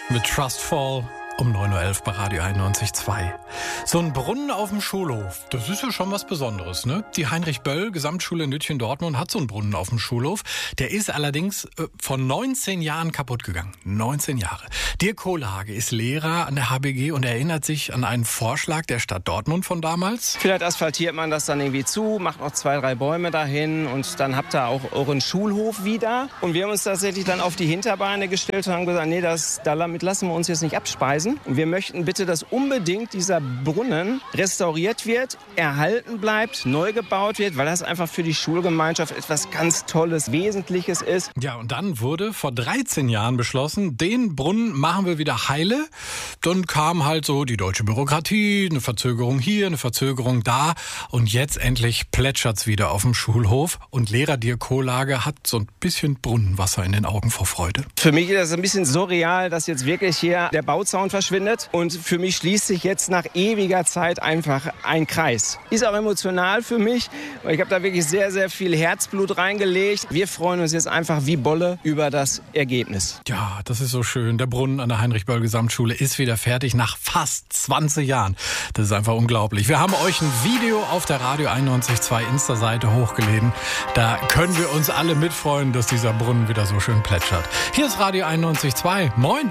mit Trustfall um 9.11 Uhr bei Radio 91.2. So ein Brunnen auf dem Schulhof, das ist ja schon was Besonderes, ne? Die Heinrich-Böll-Gesamtschule in Lütchen-Dortmund hat so einen Brunnen auf dem Schulhof. Der ist allerdings vor 19 Jahren kaputt gegangen. 19 Jahre. Dirk Kohlhage ist Lehrer an der HBG und erinnert sich an einen Vorschlag der Stadt Dortmund von damals. Vielleicht asphaltiert man das dann irgendwie zu, macht noch 2, 3 Bäume dahin und dann habt ihr auch euren Schulhof wieder. Und wir haben uns tatsächlich dann auf die Hinterbeine gestellt und haben gesagt, nee, damit lassen wir uns jetzt nicht abspeisen. Und wir möchten bitte, dass unbedingt dieser Brunnen restauriert wird, erhalten bleibt, neu gebaut wird, weil das einfach für die Schulgemeinschaft etwas ganz Tolles, Wesentliches ist. Ja, und dann wurde vor 13 Jahren beschlossen, den Brunnen machen wir wieder heile. Dann kam halt so die deutsche Bürokratie, eine Verzögerung hier, eine Verzögerung da. Und jetzt endlich plätschert's wieder auf dem Schulhof. Und Lehrer Dirk Kohlhage hat so ein bisschen Brunnenwasser in den Augen vor Freude. Für mich ist das ein bisschen surreal, dass jetzt wirklich hier der Bauzaun verschwindet. Und für mich schließt sich jetzt nach ewiger Zeit einfach ein Kreis. Ist auch emotional für mich, weil ich habe da wirklich sehr, sehr viel Herzblut reingelegt. Wir freuen uns jetzt einfach wie Bolle über das Ergebnis. Ja, das ist so schön. Der Brunnen an der Heinrich-Böll-Gesamtschule ist wieder fertig nach fast 20 Jahren. Das ist einfach unglaublich. Wir haben euch ein Video auf der Radio 91.2 Insta-Seite hochgeladen. Da können wir uns alle mitfreuen, dass dieser Brunnen wieder so schön plätschert. Hier ist Radio 91.2. Moin!